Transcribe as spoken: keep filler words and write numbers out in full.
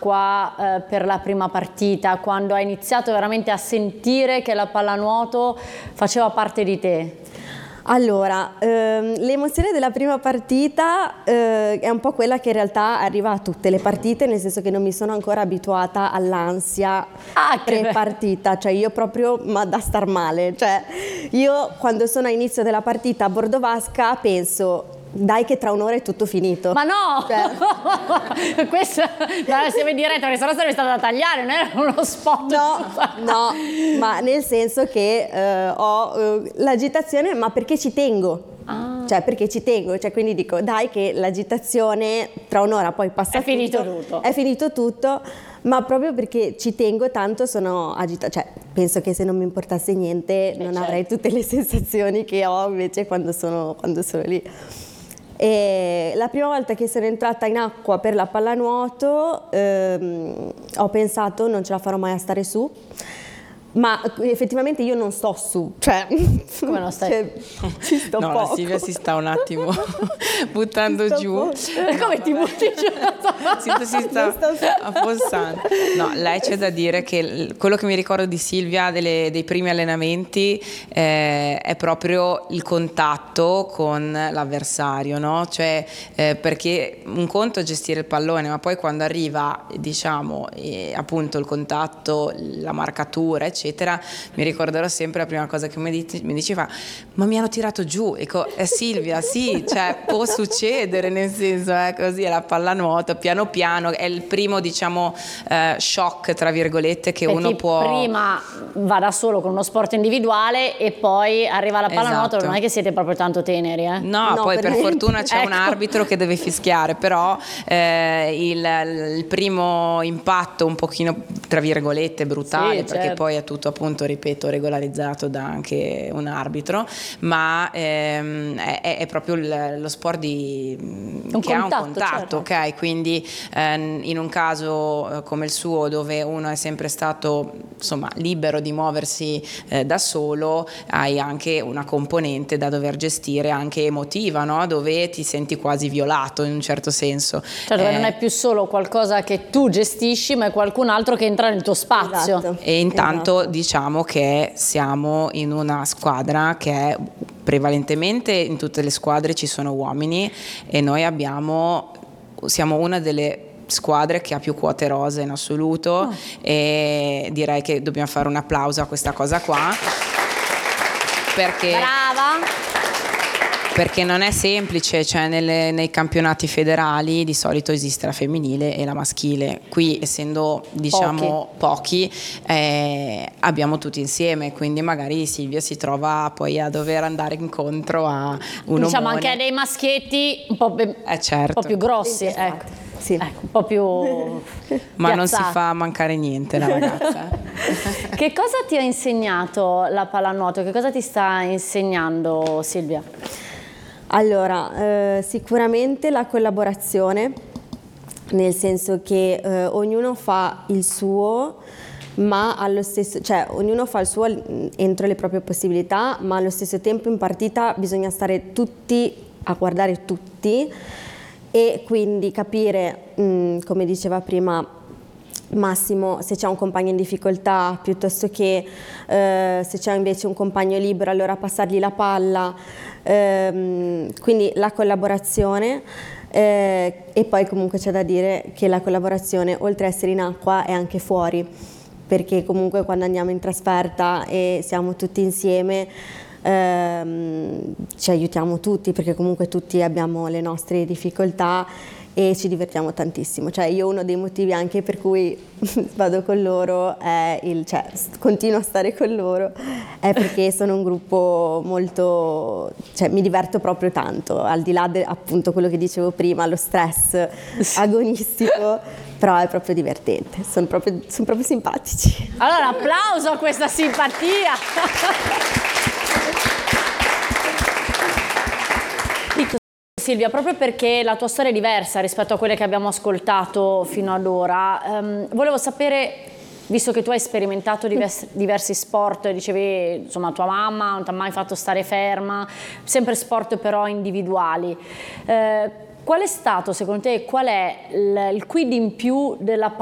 acqua eh, per la prima partita, quando hai iniziato veramente a sentire che la pallanuoto faceva parte di te? Allora, ehm, l'emozione della prima partita eh, è un po' quella che in realtà arriva a tutte le partite, nel senso che non mi sono ancora abituata all'ansia ah, pre-partita, cioè io proprio, ma da star male, cioè io quando sono a inizio della partita a Bordovasca penso dai che tra un'ora è tutto finito. Ma no! Cioè. Questo, no, siamo in diretta, perché sennò sarebbe stata da tagliare, non era uno spot. No, no, ma nel senso che eh, ho eh, l'agitazione, ma perché ci tengo. Ah. Cioè perché ci tengo, cioè quindi dico dai che l'agitazione tra un'ora poi passa è tutto, finito tutto. È finito tutto, ma proprio perché ci tengo tanto sono agitata, cioè penso che se non mi importasse niente Beh, non certo. avrei tutte le sensazioni che ho invece quando sono, quando sono lì. E la prima volta che sono entrata in acqua per la pallanuoto ehm, ho pensato non ce la farò mai a stare su, ma effettivamente io non sto su, cioè come non stai? Cioè, ci sto no, poco. La Silvia si sta un attimo buttando giù. No, come ti butti giù? si, si sta affossando. No, lei c'è da dire che quello che mi ricordo di Silvia delle, dei primi allenamenti eh, è proprio il contatto con l'avversario, no? Cioè eh, perché un conto è gestire il pallone, ma poi quando arriva, diciamo, eh, appunto il contatto, la marcatura, eccetera. Eccetera, mi ricorderò sempre la prima cosa che mi, dice, mi diceva ma mi hanno tirato giù, ecco, eh, Silvia sì, cioè può succedere, nel senso è così, è la pallanuoto, piano piano è il primo diciamo eh, shock tra virgolette che Perché uno può prima va da solo con uno sport individuale e poi arriva la pallanuoto, esatto. Non è che siete proprio tanto teneri eh? no, no poi per, per fortuna c'è ecco. un arbitro che deve fischiare, però eh, il, il primo impatto un pochino tra virgolette brutale, sì, perché certo. poi è tutto appunto ripeto regolarizzato da anche un arbitro, ma ehm, è, è proprio il, lo sport di, un che contatto, ha un contatto, certo. ok? Quindi ehm, in un caso eh, come il suo dove uno è sempre stato insomma libero di muoversi eh, da solo, hai anche una componente da dover gestire anche emotiva, no? Dove ti senti quasi violato in un certo senso. Cioè dove eh, non è più solo qualcosa che tu gestisci, ma è qualcun altro che entra nel tuo spazio. Esatto. E intanto esatto. diciamo che siamo in una squadra che è prevalentemente, in tutte le squadre ci sono uomini e noi abbiamo siamo una delle squadre che ha più quote rosa in assoluto oh. e direi che dobbiamo fare un applauso a questa cosa qua perché brava perché non è semplice, cioè nelle, nei campionati federali di solito esiste la femminile e la maschile, qui essendo diciamo pochi, pochi eh, abbiamo tutti insieme, quindi magari Silvia si trova poi a dover andare incontro a un diciamo omone. anche dei maschietti un po', eh certo. un po' più grossi, ecco. Sì. Ecco, un po' più ma piazzati. Non si fa mancare niente la ragazza. Che cosa ti ha insegnato la pallanuoto? Che cosa ti sta insegnando Silvia? Allora, eh, sicuramente la collaborazione, nel senso che eh, ognuno fa il suo, ma allo stesso, cioè ognuno fa il suo entro le proprie possibilità, ma allo stesso tempo in partita bisogna stare tutti a guardare tutti e quindi capire, mh, come diceva prima Massimo, se c'è un compagno in difficoltà piuttosto che eh, se c'è invece un compagno libero allora passargli la palla, ehm, quindi la collaborazione eh, e poi comunque c'è da dire che la collaborazione oltre a essere in acqua è anche fuori, perché comunque quando andiamo in trasferta e siamo tutti insieme ehm, ci aiutiamo tutti, perché comunque tutti abbiamo le nostre difficoltà e ci divertiamo tantissimo. Cioè io uno dei motivi anche per cui vado con loro è il, cioè continuo a stare con loro è perché sono un gruppo molto, cioè mi diverto proprio tanto, al di là de, appunto quello che dicevo prima, lo stress agonistico, però è proprio divertente, sono proprio, sono proprio simpatici. Allora applauso a questa simpatia. Silvia, proprio perché la tua storia è diversa rispetto a quelle che abbiamo ascoltato fino ad ora, um, volevo sapere, visto che tu hai sperimentato diversi, diversi sport, dicevi insomma tua mamma non ti ha mai fatto stare ferma, sempre sport però individuali, eh, qual è stato secondo te, qual è il, il quid in più della